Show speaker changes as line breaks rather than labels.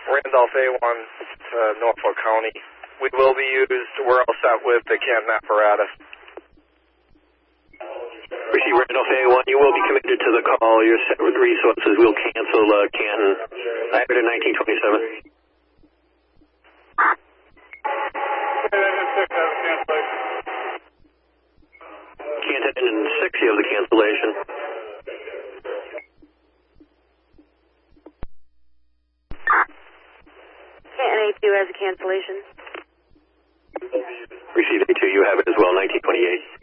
Randolph A1 to Norfolk County. We will be used. We're all set with the Canton apparatus.
Receive Randolph A1. You will be committed to the call. You're set with resources. We'll cancel Canton. I have it in 1927. Canton in 6, you have the cancellation.
Canton A2 has a cancellation.
Receive A2. You have it as well, 1928.